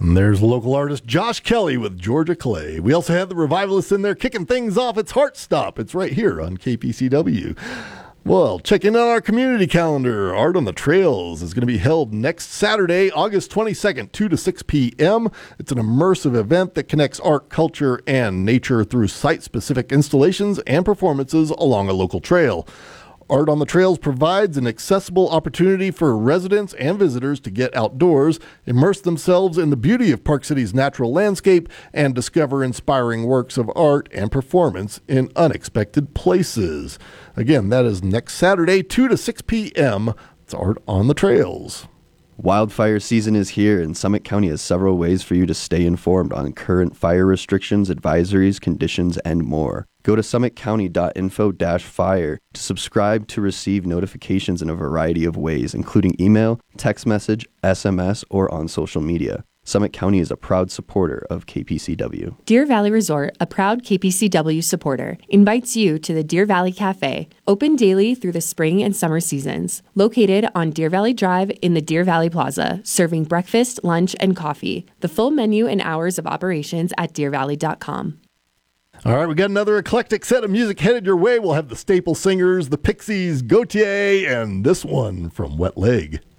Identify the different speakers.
Speaker 1: And there's local artist Josh Kelly with Georgia Clay. We also had the Revivalists in there kicking things off. It's Heartstop. It's right here on KPCW. Well, check in on our community calendar. Art on the Trails is going to be held next Saturday, August 22nd, 2 to 6 p.m. It's an immersive event that connects art, culture, and nature through site-specific installations and performances along a local trail. Art on the Trails provides an accessible opportunity for residents and visitors to get outdoors, immerse themselves in the beauty of Park City's natural landscape, and discover inspiring works of art and performance in unexpected places. Again, that is next Saturday, 2 to 6 p.m. It's Art on the Trails.
Speaker 2: Wildfire season is here, and Summit County has several ways for you to stay informed on current fire restrictions, advisories, conditions, and more. Go to summitcounty.info-fire to subscribe to receive notifications in a variety of ways, including email, text message, SMS, or on social media. Summit County is a proud supporter of KPCW.
Speaker 3: Deer Valley Resort, a proud KPCW supporter, invites you to the Deer Valley Cafe, open daily through the spring and summer seasons. Located on Deer Valley Drive in the Deer Valley Plaza, serving breakfast, lunch, and coffee. The full menu and hours of operations at deervalley.com.
Speaker 1: All right, we got another eclectic set of music headed your way. We'll have the Staple Singers, the Pixies, Gautier, and this one from Wet Leg.